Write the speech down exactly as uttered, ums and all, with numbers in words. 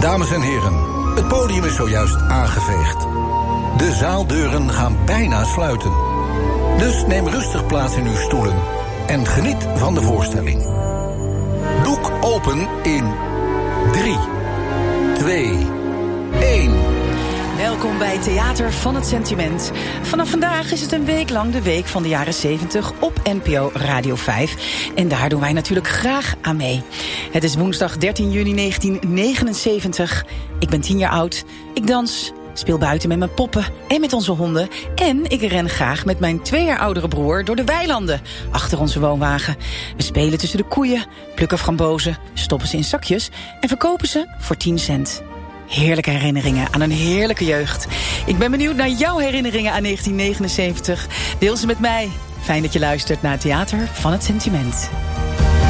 Dames en heren, het podium is zojuist aangeveegd. De zaaldeuren gaan bijna sluiten. Dus neem rustig plaats in uw stoelen en geniet van de voorstelling. Doek open in drie, twee, één. Welkom bij Theater van het Sentiment. Vanaf vandaag is het een week lang de week van de jaren zeventig op N P O Radio vijf. En daar doen wij natuurlijk graag aan mee. Het is woensdag dertien juni negentien negenenzeventig. Ik ben tien jaar oud. Ik dans, speel buiten met mijn poppen en met onze honden. En ik ren graag met mijn twee jaar oudere broer door de weilanden achter onze woonwagen. We spelen tussen de koeien, plukken frambozen, stoppen ze in zakjes en verkopen ze voor tien cent. Heerlijke herinneringen aan een heerlijke jeugd. Ik ben benieuwd naar jouw herinneringen aan negentien negenenzeventig. Deel ze met mij. Fijn dat je luistert naar Theater van het Sentiment.